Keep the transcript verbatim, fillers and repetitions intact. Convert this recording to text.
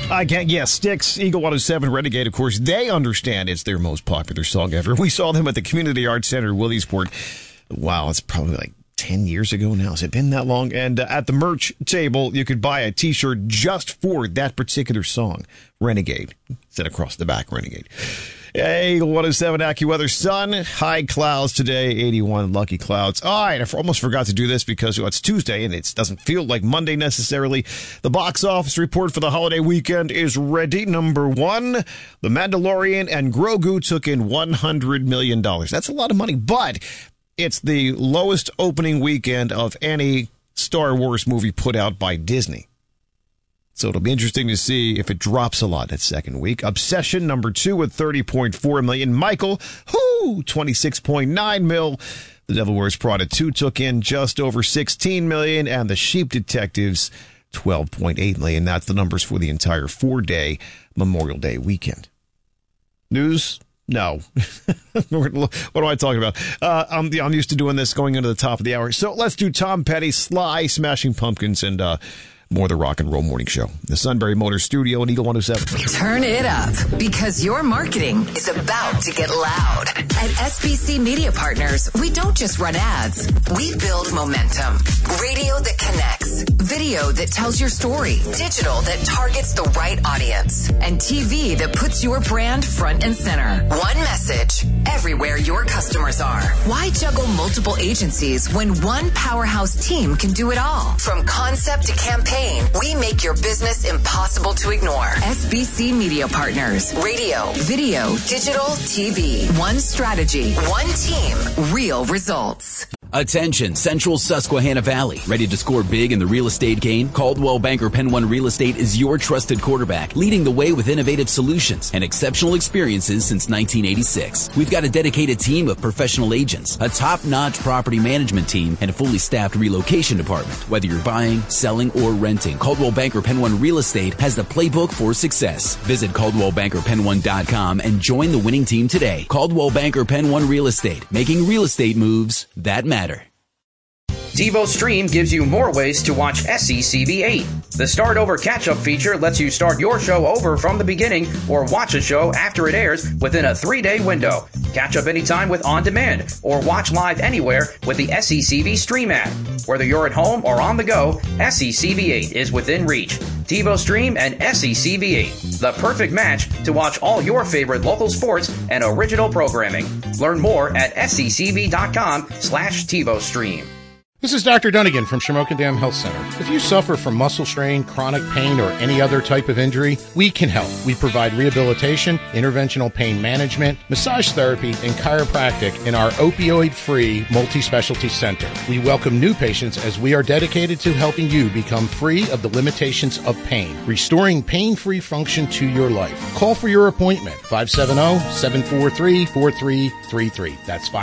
I can't, yeah, Styx, Eagle one oh seven, Renegade, of course, they understand it's their most popular song ever. We saw them at the Community Arts Center, Williesport. Wow, it's probably like ten years ago now. Has it been that long? And uh, at the merch table, you could buy a T-shirt just for that particular song, Renegade. Said across the back, Renegade. Hey, one oh seven AccuWeather, sun, high clouds today, eighty-one lucky clouds. All right, I almost forgot to do this because well, it's Tuesday and it doesn't feel like Monday necessarily. The box office report for the holiday weekend is ready. Number one, The Mandalorian and Grogu took in one hundred million dollars. That's a lot of money, but it's the lowest opening weekend of any Star Wars movie put out by Disney. So it'll be interesting to see if it drops a lot that second week. Obsession, number two, with thirty point four million. Michael, whoo, twenty-six point nine mil. The Devil Wears Prada two took in just over sixteen million, and The Sheep Detectives, twelve point eight million. That's the numbers for the entire four-day Memorial Day weekend. News? No. What am I talking about? Uh, I'm, I'm used to doing this going into the top of the hour. So let's do Tom Petty, Sly, Smashing Pumpkins, and uh, more of the Rock and Roll Morning Show. The Sunbury Motors Studio in Eagle one oh seven. Turn it up, because your marketing is about to get loud. At S B C Media Partners, we don't just run ads. We build momentum. Radio that connects. Video that tells your story. Digital that targets the right audience. And T V that puts your brand front and center. One message, everywhere your customers are. Why juggle multiple agencies when one powerhouse team can do it all? From concept to campaign, we make your business impossible to ignore. S B C Media Partners. Radio, video, digital, T V. One strategy, one team, real results. Attention, Central Susquehanna Valley. Ready to score big in the real estate game? Caldwell Banker Penn One Real Estate is your trusted quarterback, leading the way with innovative solutions and exceptional experiences since nineteen eighty-six. We've got a dedicated team of professional agents, a top-notch property management team, and a fully staffed relocation department. Whether you're buying, selling, or renting, Caldwell Banker Penn One Real Estate has the playbook for success. Visit Caldwell Banker Penn One dot com and join the winning team today. Caldwell Banker Penn One Real Estate, making real estate moves that matter. TiVo Stream gives you more ways to watch S C C B eight. The Start Over Catch-Up feature lets you start your show over from the beginning or watch a show after it airs within a three-day window. Catch up anytime with On Demand or watch live anywhere with the S C C B Stream app. Whether you're at home or on the go, S C C B eight is within reach. TiVo Stream and S C C B eight, the perfect match to watch all your favorite local sports and original programming. Learn more at S C C B dot com slash TiVo Stream. This is Doctor Dunnigan from Shamokin Dam Health Center. If you suffer from muscle strain, chronic pain, or any other type of injury, we can help. We provide rehabilitation, interventional pain management, massage therapy, and chiropractic in our opioid-free multi-specialty center. We welcome new patients as we are dedicated to helping you become free of the limitations of pain, restoring pain-free function to your life. Call for your appointment, five seven zero, seven four three, four three three three. That's five